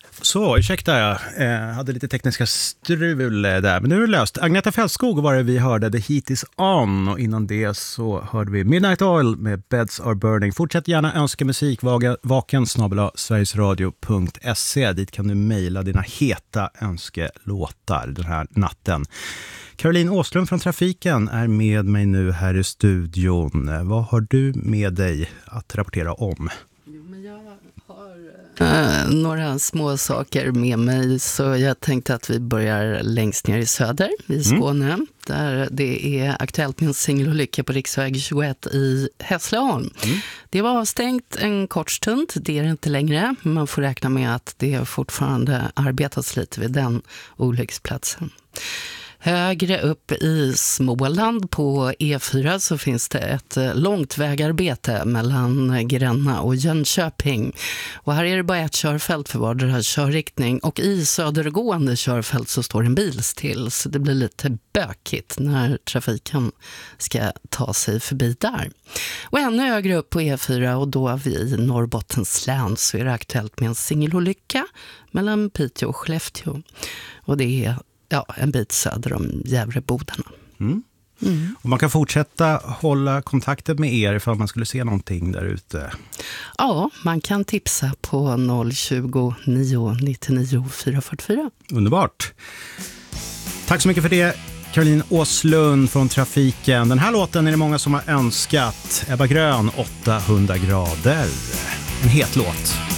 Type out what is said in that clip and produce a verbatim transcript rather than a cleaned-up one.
Så, ursäkta, jag eh, hade lite tekniska strul där, men nu är det löst. Agneta Fältskog var det vi hörde, The Heat Is On, och innan det så hörde vi Midnight Oil med Beds Are Burning. Fortsätt gärna önska musik, vaken snabel-a sverigesradio punkt se. Dit kan du mejla dina heta önskelåtar den här natten. Caroline Åslund från Trafiken är med mig nu här i studion. Vad har du med dig att rapportera om? Jo, men jag har äh, några små saker med mig, så jag tänkte att vi börjar längst ner i söder i Skåne, mm. där det är aktuellt med en singelolycka på riksväg tjugoett i Hässleholm. Mm. Det var avstängt en kort stund, det är det inte längre. Man får räkna med att det fortfarande arbetas lite vid den olycksplatsen. Högre upp i Småland på E fyra så finns det ett långt vägarbete mellan Gränna och Jönköping. Och här är det bara ett körfält för vardera körriktning. Och i södergående körfält så står en bil still. Så det blir lite bökigt när trafiken ska ta sig förbi där. Och ännu högre upp på E fyra och då i Norrbottens län så är det aktuellt med en singelolycka mellan Piteå och Skellefteå. Och det är ja, en bit söder om Gävlebodarna. Mm. Mm. Och man kan fortsätta hålla kontakten med er ifall man skulle se någonting där ute. Ja, man kan tipsa på noll tjugo, nio nittionio, fyra fyrtiofyra. Underbart. Tack så mycket för det, Caroline Åslund från Trafiken. Den här låten är det många som har önskat. Ebba Grön, åttahundra grader. En het låt.